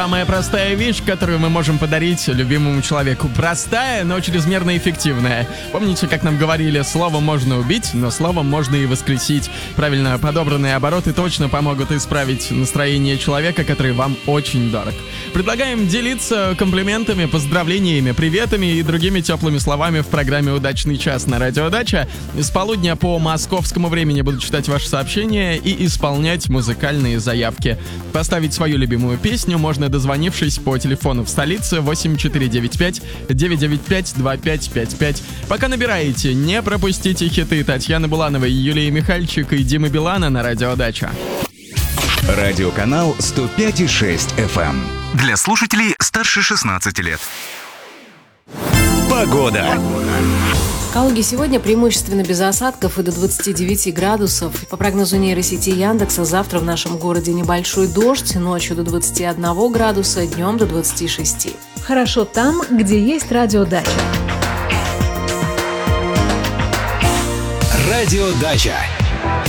Самая простая вещь, которую мы можем подарить любимому человеку. Простая, но чрезмерно эффективная. Помните, как нам говорили, словом можно убить, но словом можно и воскресить. Правильно подобранные обороты точно помогут исправить настроение человека, который вам очень дорог. Предлагаем делиться комплиментами, поздравлениями, приветами и другими теплыми словами в программе «Удачный час» на Радио Дача. С полудня по московскому времени буду читать ваши сообщения и исполнять музыкальные заявки. Поставить свою любимую песню можно, дозвонившись по телефону в столице 8495-995-2555. Пока набираете, не пропустите хиты Татьяны Булановой, Юлии Михальчик и Димы Билана на Радио Дача. Радиоканал 105,6 FM. Для слушателей старше 16 лет. Погода. В Калуге сегодня преимущественно без осадков и до 29 градусов. По прогнозу нейросети Яндекса, завтра в нашем городе небольшой дождь, ночью до 21 градуса, днем до 26. Хорошо там, где есть Радио Дача. Радио Дача.